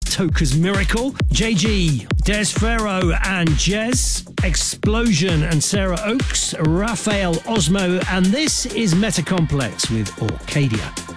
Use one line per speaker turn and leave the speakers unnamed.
Toca's Miracle, JG, Desfero and Jez, Explosion and Sarah Oakes, Raphael Osmo, and this is Metacomplex with Orcadia.